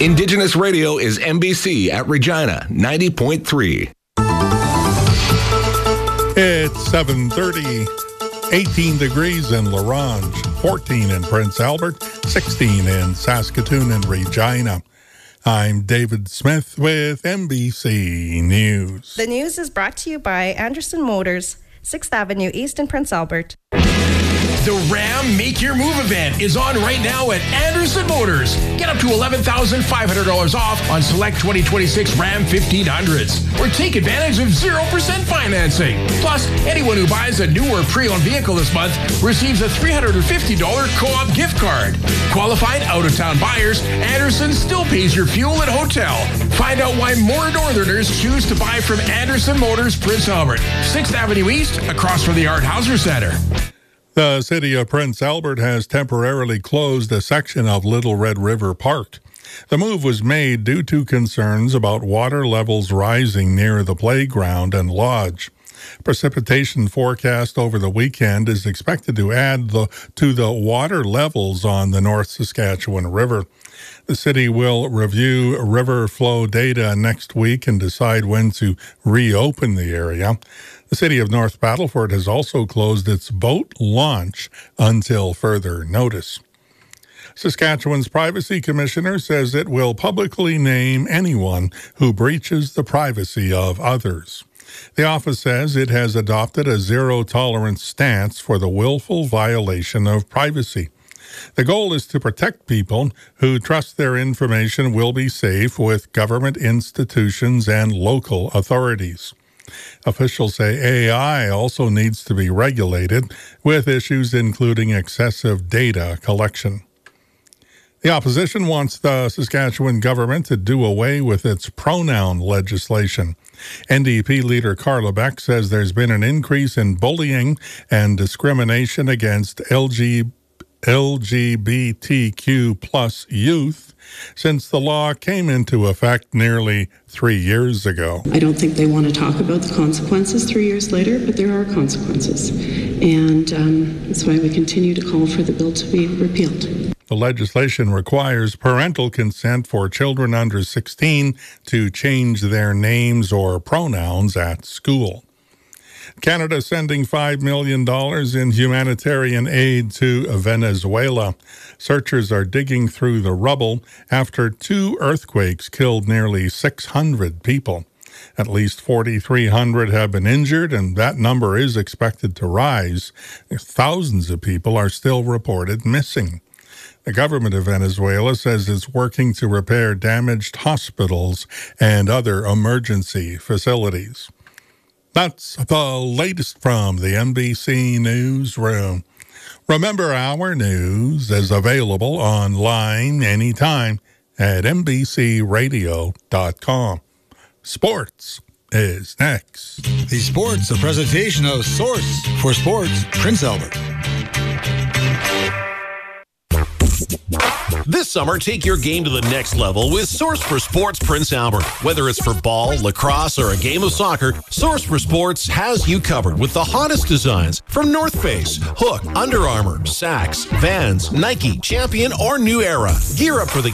Indigenous Radio is MBC at Regina, 90.3. It's 7:30, 18 degrees in La Ronge, 14 in Prince Albert, 16 in Saskatoon and Regina. I'm David Smith with MBC News. The news is brought to you by Anderson Motors, 6th Avenue East in Prince Albert. The Ram Make Your Move event is on right now at Anderson Motors. Get up to $11,500 off on select 2026 Ram 1500s. Or take advantage of 0% financing. Plus, anyone who buys a new or pre-owned vehicle this month receives a $350 co-op gift card. Qualified out-of-town buyers, Anderson still pays your fuel and hotel. Find out why more Northerners choose to buy from Anderson Motors, Prince Albert, 6th Avenue East, across from the Art Hauser Center. The city of Prince Albert has temporarily closed a section of Little Red River Park. The move was made due to concerns about water levels rising near the playground and lodge. Precipitation forecast over the weekend is expected to add to the water levels on the North Saskatchewan River. The city will review river flow data next week and decide when to reopen the area. The city of North Battleford has also closed its boat launch until further notice. Saskatchewan's Privacy Commissioner says it will publicly name anyone who breaches the privacy of others. The office says it has adopted a zero-tolerance stance for the willful violation of privacy. The goal is to protect people who trust their information will be safe with government institutions and local authorities. Officials say AI also needs to be regulated, with issues including excessive data collection. The opposition wants the Saskatchewan government to do away with its pronoun legislation. NDP leader Carla Beck says there's been an increase in bullying and discrimination against LGBTQ plus youth since the law came into effect nearly 3 years ago. I don't think they want to talk about the consequences 3 years later, but there are consequences. And that's why we continue to call for the bill to be repealed. The legislation requires parental consent for children under 16 to change their names or pronouns at school. Canada sending $5 million in humanitarian aid to Venezuela. Searchers are digging through the rubble after 2 earthquakes killed nearly 600 people. At least 4,300 have been injured, and that number is expected to rise. Thousands of people are still reported missing. The government of Venezuela says it's working to repair damaged hospitals and other emergency facilities. That's the latest from the NBC Newsroom. Remember, our news is available online anytime at NBCRadio.com. Sports is next. The Sports, a presentation of Source for Sports, Prince Albert. This summer, take your game to the next level with Source for Sports Prince Albert. Whether it's for ball, lacrosse, or a game of soccer, Source for Sports has you covered with the hottest designs from North Face, Hook, Under Armour, Sax, Vans, Nike, Champion, or New Era. Gear up for the